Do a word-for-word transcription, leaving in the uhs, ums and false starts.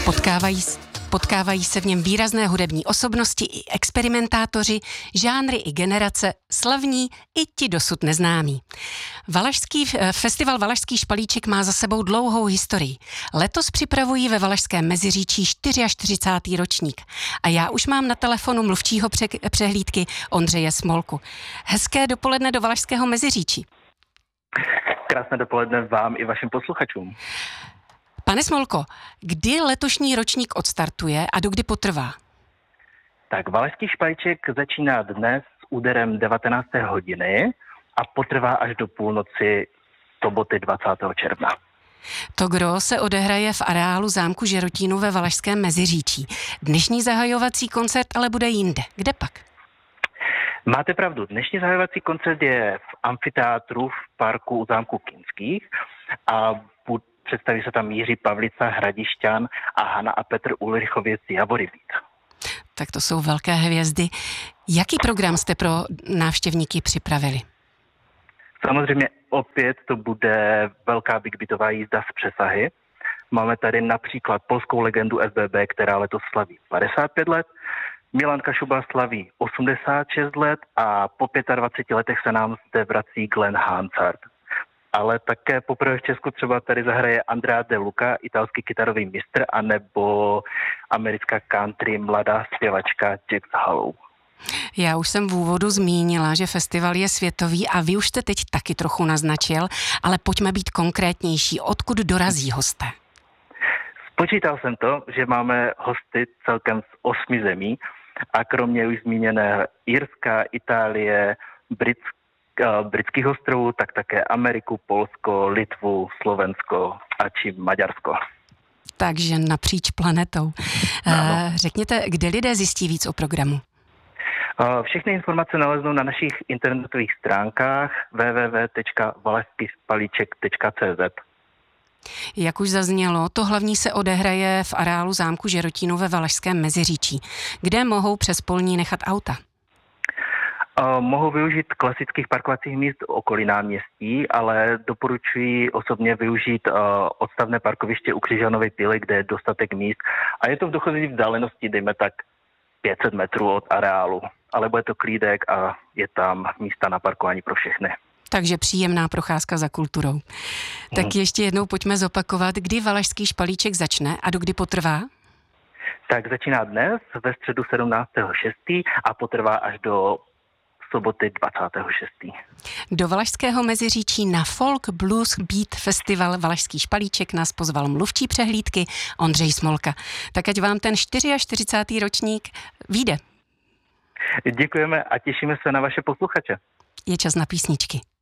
Potkávají, potkávají se v něm výrazné hudební osobnosti i experimentátoři, žánry i generace, slavní i ti dosud neznámí. Valašský, festival Valašský špalíček má za sebou dlouhou historii. Letos připravují ve Valašském Meziříčí čtyřicátý čtvrtý ročník. A já už mám na telefonu mluvčího pře- přehlídky Ondřeje Smolku. Hezké dopoledne do Valašského Meziříčí. Krásné dopoledne vám i vašim posluchačům. Pane Smolko, kdy letošní ročník odstartuje a dokdy potrvá? Tak Valašský špalíček začíná dnes s úderem devatenácté hodiny a potrvá až do půlnoci soboty dvacátého června. To gro se odehraje v areálu zámku Žerotínu ve Valašském Meziříčí. Dnešní zahajovací koncert ale bude jinde. Kde pak? Máte pravdu, dnešní zahajovací koncert je v amfiteátru v parku u zámku Kinských a představí se tam Jiří Pavlica, Hradišťan a Hana a Petr Ulrichoviec Javorivít. Tak to jsou velké hvězdy. Jaký program jste pro návštěvníky připravili? Samozřejmě opět to bude velká big beatová jízda z přesahy. Máme tady například polskou legendu S B B, která letos slaví padesát pět let, Milan Kašuba slaví osmdesát šest let a po dvaceti pěti letech se nám zde vrací Glenn Hansard. Ale také poprvé v Česku třeba tady zahraje Andrea De Luca, italský kytarový mistr, anebo americká country mladá zpěvačka Jax Hollow. Já už jsem v úvodu zmínila, že festival je světový a vy už jste teď taky trochu naznačil, ale pojďme být konkrétnější. Odkud dorazí hosté? Spočítal jsem to, že máme hosty celkem z osmi zemí a kromě už zmíněné Irska, Itálie, Britska, britských ostrovů, tak také Ameriku, Polsko, Litvu, Slovensko a či Maďarsko. Takže napříč planetou. Ano. Řekněte, kde lidé zjistí víc o programu? Všechny informace naleznou na našich internetových stránkách w w w tečka valašskyšpalíček tečka c z. Jak už zaznělo, to hlavní se odehraje v areálu zámku Žerotínu ve Valašském Meziříčí, kde mohou přes polní nechat auta. Uh, mohou využít klasických parkovacích míst okolí náměstí, ale doporučuji osobně využít uh, odstavné parkoviště u Křižanovy pily, kde je dostatek míst a je to v dochozí vzdálenosti, dejme tak pět set metrů od areálu, ale bude to klídek a je tam místa na parkování pro všechny. Takže příjemná procházka za kulturou. Hmm. Tak ještě jednou pojďme zopakovat, kdy Valašský špalíček začne a dokdy potrvá? Tak začíná dnes ve středu sedmnáctého šestého a potrvá až do soboty dvacátého šestého Do Valašského Meziříčí na Folk Blues Beat Festival Valašský špalíček nás pozval mluvčí přehlídky Ondřej Smolka. Tak ať vám ten čtyřicátý čtvrtý ročník vyjde. Děkujeme a těšíme se na vaše posluchače. Je čas na písničky.